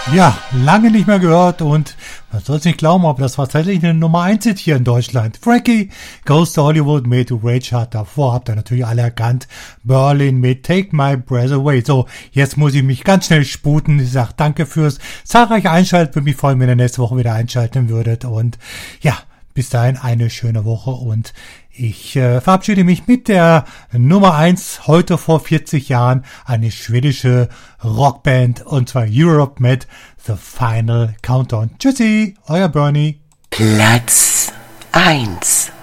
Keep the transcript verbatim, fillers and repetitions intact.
Ja, lange nicht mehr gehört und man soll es nicht glauben, aber das war tatsächlich eine Nummer eins Hit hier in Deutschland. Frankie Goes to Hollywood mit Rage Heart. Davor habt ihr natürlich alle erkannt. Berlin mit Take My Breath Away. So, jetzt muss ich mich ganz schnell sputen. Ich sag danke fürs zahlreiche Einschalten. Würde mich freuen, wenn ihr nächste Woche wieder einschalten würdet. Und ja, bis dahin eine schöne Woche und ich äh, verabschiede mich mit der Nummer eins heute vor vierzig Jahren, eine schwedische Rockband und zwar Europe mit The Final Countdown. Tschüssi, euer Bernie. Platz eins.